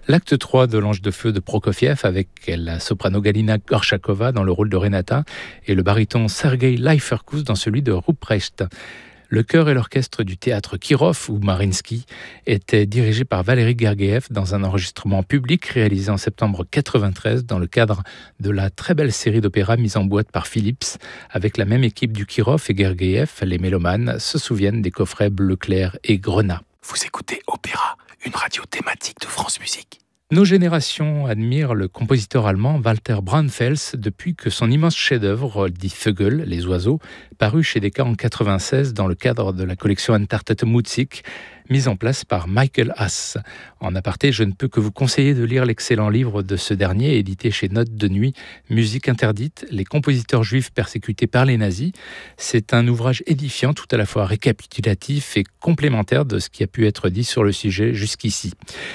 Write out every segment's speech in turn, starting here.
L'acte 3 de L'Ange de feu de Prokofiev avec la soprano Galina Gorchakova dans le rôle de Renata et le baryton Sergei Leiferkus dans celui de Ruprecht. Le chœur et l'orchestre du théâtre Kirov ou Mariinsky étaient dirigés par Valéry Gergiev dans un enregistrement public réalisé en septembre 1993 dans le cadre de la très belle série d'opéras mise en boîte par Philips. Avec la même équipe du Kirov et Gergiev, les mélomanes se souviennent des coffrets Bleu Clair et Grenat. Vous écoutez Opéra, une radio thématique de France Musique. Nos générations admirent le compositeur allemand Walter Braunfels depuis que son immense chef-d'œuvre, Die Vögel, les oiseaux, paru chez Decca en 1996 dans le cadre de la collection Entartete Musik, mise en place par Michael Haas. En aparté, je ne peux que vous conseiller de lire l'excellent livre de ce dernier, édité chez Notes de Nuit, Musique interdite, les compositeurs juifs persécutés par les nazis. C'est un ouvrage édifiant, tout à la fois récapitulatif et complémentaire de ce qui a pu être dit sur le sujet jusqu'ici.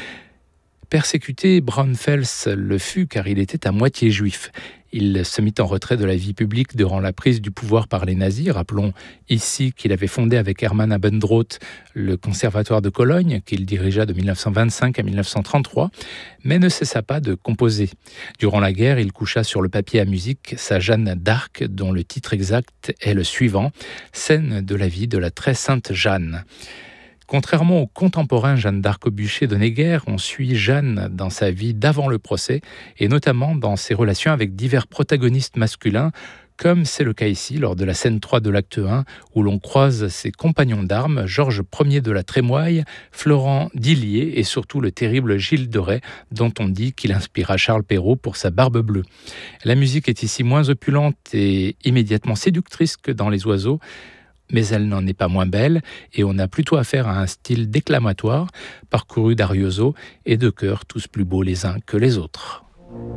Persécuté, Braunfels le fut car il était à moitié juif. Il se mit en retrait de la vie publique durant la prise du pouvoir par les nazis. Rappelons ici qu'il avait fondé avec Hermann Abendroth le conservatoire de Cologne, qu'il dirigea de 1925 à 1933, mais ne cessa pas de composer. Durant la guerre, il coucha sur le papier à musique sa Jeanne d'Arc, dont le titre exact est le suivant, Scène de la vie de la très sainte Jeanne. Contrairement au contemporain Jeanne d'Arc au bûcher de Néguerre, on suit Jeanne dans sa vie d'avant le procès et notamment dans ses relations avec divers protagonistes masculins, comme c'est le cas ici lors de la scène 3 de l'acte 1 où l'on croise ses compagnons d'armes, Georges Ier de la Trémoille, Florent d'Illier et surtout le terrible Gilles de Rais, dont on dit qu'il inspira Charles Perrault pour sa barbe bleue. La musique est ici moins opulente et immédiatement séductrice que dans Les Oiseaux, mais elle n'en est pas moins belle, et on a plutôt affaire à un style déclamatoire, parcouru d'ariosos et de chœurs tous plus beaux les uns que les autres.